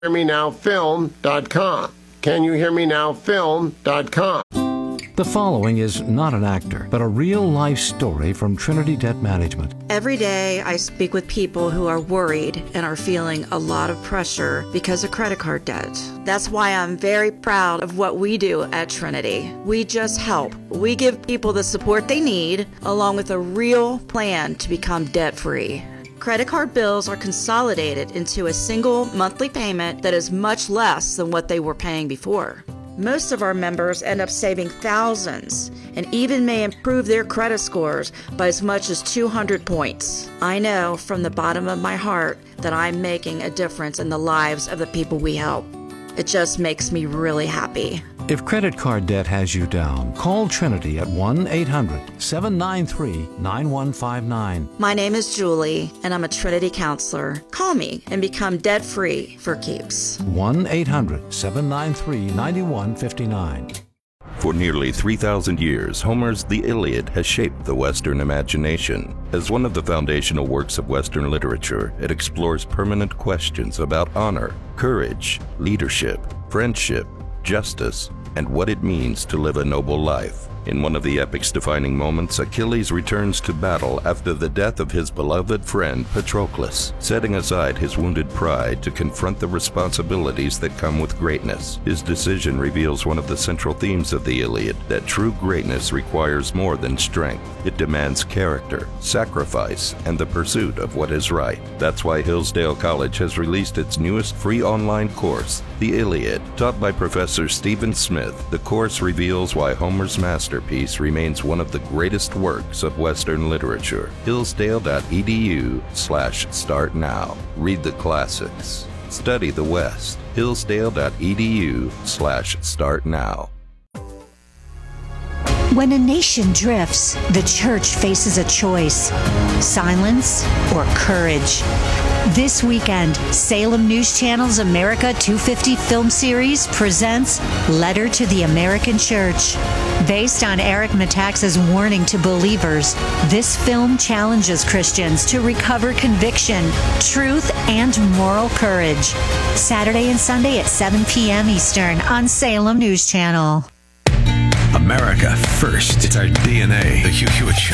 CanYouHearMeNowFilm.com. CanYouHearMeNowFilm.com. The following is not an actor, but a real-life story from Trinity Debt Management. Every day I speak with people who are worried and are feeling a lot of pressure because of credit card debt. That's why I'm very proud of what we do at Trinity. We just help. We give people the support they need, along with a real plan to become debt-free. Credit card bills are consolidated into a single monthly payment that is much less than what they were paying before. Most of our members end up saving thousands and even may improve their credit scores by as much as 200 points. I know from the bottom of my heart that I'm making a difference in the lives of the people we help. It just makes me really happy. If credit card debt has you down, call Trinity at 1-800-793-9159. My name is Julie, and I'm a Trinity counselor. Call me and become debt-free for keeps. 1-800-793-9159. For nearly 3,000 years, Homer's The Iliad has shaped the Western imagination. As one of the foundational works of Western literature, it explores permanent questions about honor, courage, leadership, friendship, justice, and what it means to live a noble life. In one of the epic's defining moments, Achilles returns to battle after the death of his beloved friend Patroclus, setting aside his wounded pride to confront the responsibilities that come with greatness. His decision reveals one of the central themes of the Iliad, that true greatness requires more than strength. It demands character, sacrifice, and the pursuit of what is right. That's why Hillsdale College has released its newest free online course, The Iliad. Taught by Professor Stephen Smith, the course reveals why Homer's masterpiece remains one of the greatest works of Western literature. Hillsdale.edu/start now. Read the classics. Study the West. Hillsdale.edu/start now. When a nation drifts, the church faces a choice: silence or courage. This weekend, Salem News Channel's America 250 film series presents Letter to the American Church. Based on Eric Metaxas' warning to believers, this film challenges Christians to recover conviction, truth, and moral courage. Saturday and Sunday at 7 p.m. Eastern on Salem News Channel. America first. It's our DNA. The Hugh Hewitt Show.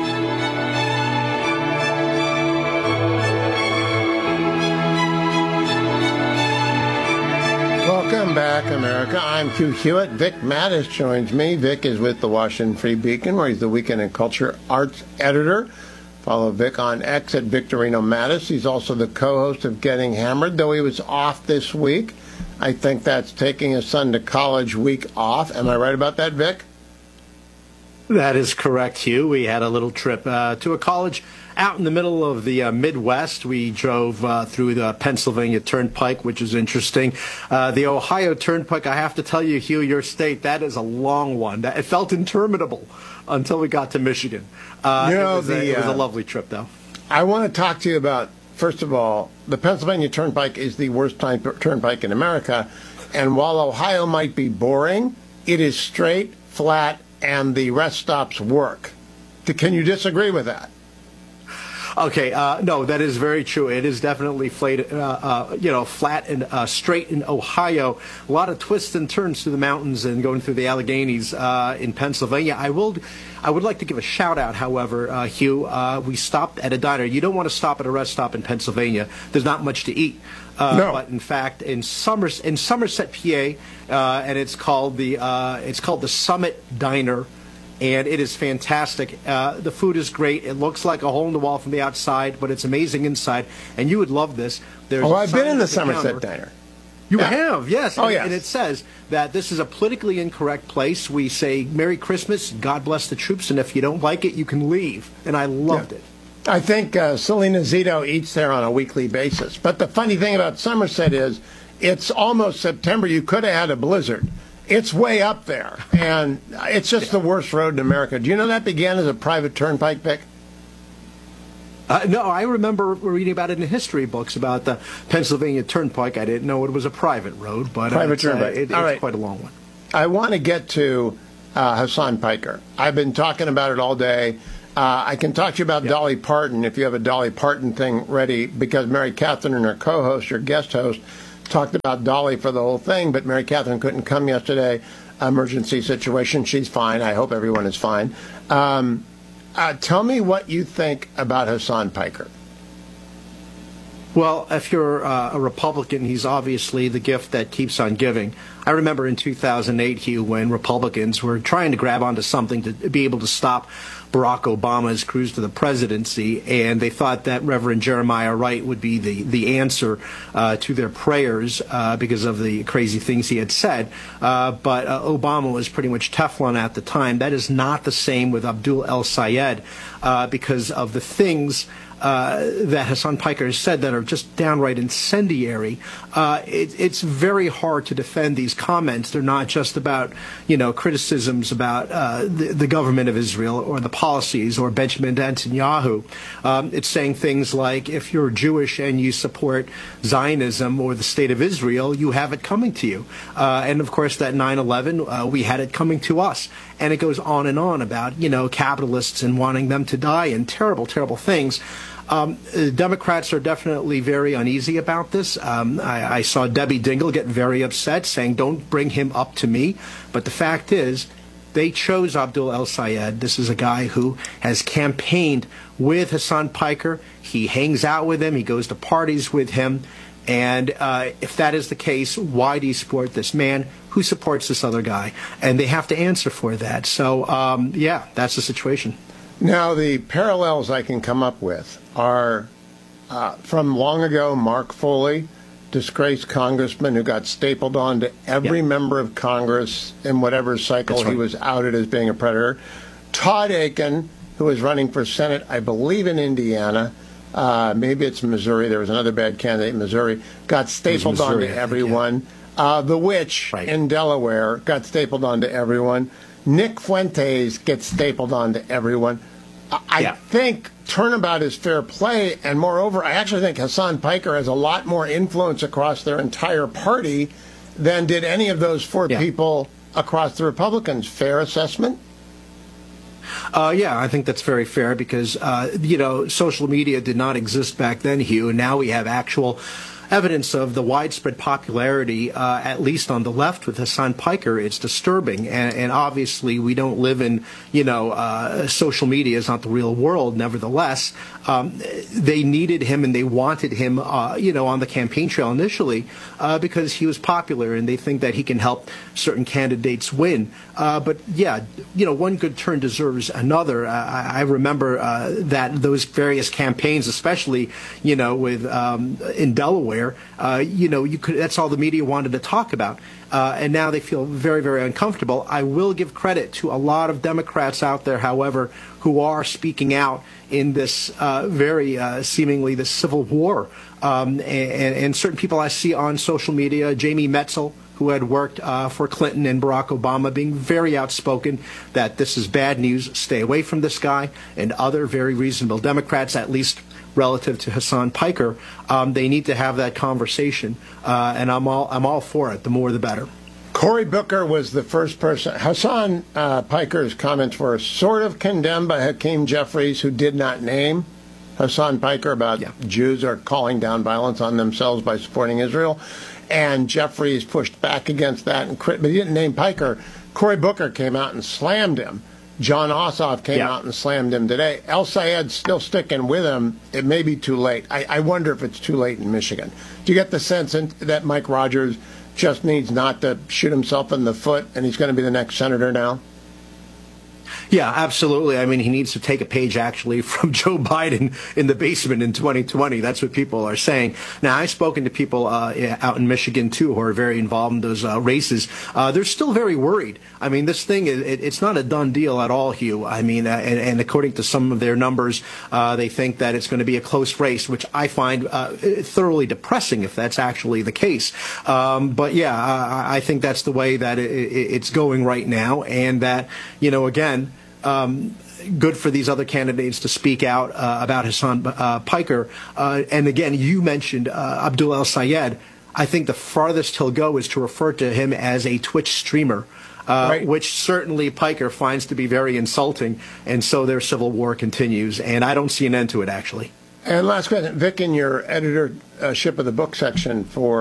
Welcome back, America. I'm Hugh Hewitt. Vic Mattis joins me. Vic is with the Washington Free Beacon, where he's the Weekend in Culture Arts editor. Follow Vic on X at Victorino Mattis. He's also the co-host of Getting Hammered, though he was off this week. I think that's taking his son to college week off. Am I right about that, Vic? That is correct, Hugh. We had a little trip to a college out in the middle of the Midwest. We drove through the Pennsylvania Turnpike, which is interesting. The Ohio Turnpike, I have to tell you, Hugh, your state, that is a long one. It felt interminable until we got to Michigan. It was a lovely trip, though. I want to talk to you about, first of all, the Pennsylvania Turnpike is the worst turnpike in America. And while Ohio might be boring, it is straight, flat, and the rest stops work. Can you disagree with that? Okay, no, that is very true. It is definitely flat and straight in Ohio. A lot of twists and turns through the mountains and going through the Alleghenies in Pennsylvania. I would like to give a shout out, however, Hugh. We stopped at a diner. You don't want to stop at a rest stop in Pennsylvania. There's not much to eat. No. But in fact, in Somerset, PA, and it's called the Summit Diner. And it is fantastic. The food is great. It looks like a hole in the wall from the outside, but it's amazing inside. And you would love this. I've been in the Somerset Diner. You have, yes. Oh, yes. And it says that this is a politically incorrect place. We say, Merry Christmas, God bless the troops, and if you don't like it, you can leave. And I loved it. I think Selena Zito eats there on a weekly basis. But the funny thing about Somerset is it's almost September. You could have had a blizzard. It's way up there, and it's just the worst road in America. Do you know that began as a private turnpike, Vic? No, I remember reading about it in history books about the Pennsylvania Turnpike. I didn't know it was a private road, but it's quite a long one. I want to get to Hassan Piker. I've been talking about it all day. I can talk to you about Dolly Parton if you have a Dolly Parton thing ready, because Mary Catherine and her co-host, your guest host, talked about Dolly for the whole thing, but Mary Catherine couldn't come yesterday. Emergency situation. She's fine. I hope everyone is fine. Tell me what you think about Hasan Piker. Well, if you're a Republican, he's obviously the gift that keeps on giving. I remember in 2008, Hugh, when Republicans were trying to grab onto something to be able to stop Barack Obama's cruise to the presidency, and they thought that Reverend Jeremiah Wright would be the answer to their prayers because of the crazy things he had said. But Obama was pretty much Teflon at the time. That is not the same with Abdul El-Sayed because of the things that Hasan Piker has said that are just downright incendiary. It's very hard to defend these comments. They're not just about, criticisms about the government of Israel or the policies or Benjamin Netanyahu. It's saying things like, if you're Jewish and you support Zionism or the state of Israel, you have it coming to you. And of course, that 9/11, we had it coming to us. And it goes on and on about, capitalists and wanting them to die and terrible, terrible things. Democrats are definitely very uneasy about this. I saw Debbie Dingell get very upset, saying, don't bring him up to me. But the fact is, they chose Abdul El-Sayed. This is a guy who has campaigned with Hasan Piker. He hangs out with him. He goes to parties with him. And if that is the case, why do you support this man who supports this other guy? And they have to answer for that. So, yeah, that's the situation. Now, the parallels I can come up with are from long ago, Mark Foley, disgraced congressman who got stapled onto every member of Congress in whatever cycle he was outed as being a predator. Todd Akin, who was running for Senate, I believe in Indiana, maybe it's Missouri, there was another bad candidate in Missouri, got stapled onto everyone. The Witch in Delaware got stapled onto everyone. Nick Fuentes gets stapled onto everyone. I think turnabout is fair play, and moreover, I actually think Hasan Piker has a lot more influence across their entire party than did any of those four people across the Republicans. Fair assessment? Yeah, I think that's very fair because, social media did not exist back then, Hugh, and now we have actual evidence of the widespread popularity, at least on the left, with Hasan Piker. It's disturbing, and obviously we don't live in, social media is not the real world. Nevertheless, they needed him and they wanted him, on the campaign trail initially because he was popular, and they think that he can help certain candidates win. But yeah, one good turn deserves another. I remember that those various campaigns, especially, with in Delaware. That's all the media wanted to talk about. And now they feel very, very uncomfortable. I will give credit to a lot of Democrats out there, however, who are speaking out in this seemingly this civil war. And certain people I see on social media, Jamie Metzel, who had worked for Clinton and Barack Obama, being very outspoken that this is bad news, stay away from this guy, and other very reasonable Democrats, at least relative to Hasan Piker, they need to have that conversation, and I'm all for it. The more, the better. Cory Booker was the first person. Hasan Piker's comments were sort of condemned by Hakeem Jeffries, who did not name Hasan Piker about Jews are calling down violence on themselves by supporting Israel, and Jeffries pushed back against that, but he didn't name Piker. Cory Booker came out and slammed him. John Ossoff came out and slammed him today. El-Sayed's still sticking with him. It may be too late. I wonder if it's too late in Michigan. Do you get the sense that Mike Rogers just needs not to shoot himself in the foot, and he's going to be the next senator now? Yeah, absolutely. I mean, he needs to take a page, actually, from Joe Biden in the basement in 2020. That's what people are saying. Now, I've spoken to people out in Michigan, too, who are very involved in those races. They're still very worried. I mean, this thing, it's not a done deal at all, Hugh. I mean, and according to some of their numbers, they think that it's going to be a close race, which I find thoroughly depressing if that's actually the case. But, yeah, I think that's the way that it's going right now, and that, again, good for these other candidates to speak out about Hasan Piker. And again, you mentioned Abdul El-Sayed. I think the farthest he'll go is to refer to him as a Twitch streamer, which certainly Piker finds to be very insulting. And so their civil war continues. And I don't see an end to it, actually. And last question. Vic, in your editorship of the book section for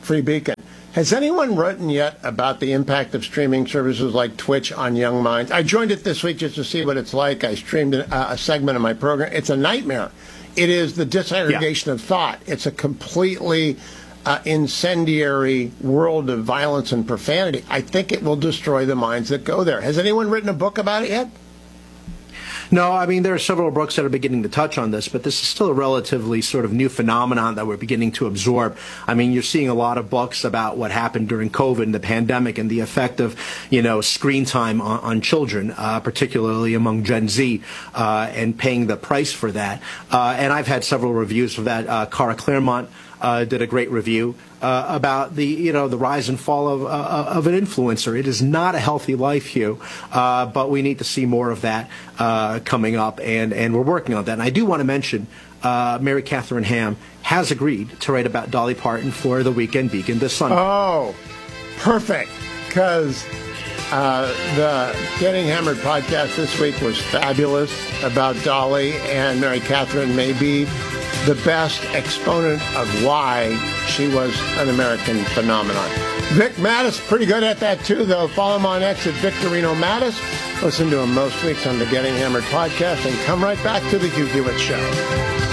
Free Beacon. Has anyone written yet about the impact of streaming services like Twitch on young minds? I joined it this week just to see what it's like. I streamed a segment of my program. It's a nightmare. It is the disaggregation of thought. It's a completely incendiary world of violence and profanity. I think it will destroy the minds that go there. Has anyone written a book about it yet? No, I mean, there are several books that are beginning to touch on this, but this is still a relatively sort of new phenomenon that we're beginning to absorb. I mean, you're seeing a lot of books about what happened during COVID and the pandemic and the effect of, screen time on children, particularly among Gen Z, and paying the price for that. And I've had several reviews of that. Cara Claremont did a great review about the rise and fall of an influencer. It is not a healthy life, Hugh, but we need to see more of that coming up, and we're working on that. And I do want to mention Mary Catherine Ham has agreed to write about Dolly Parton for the Weekend Beacon this Sunday. Oh, perfect, because the Getting Hammered podcast this week was fabulous about Dolly, and Mary Catherine may be the best exponent of why she was an American phenomenon. Vic Mattis, pretty good at that too, though. Follow him on X at Victorino Mattis. Listen to him most weeks on the Getting Hammered podcast, and come right back to the Hugh Hewitt Show.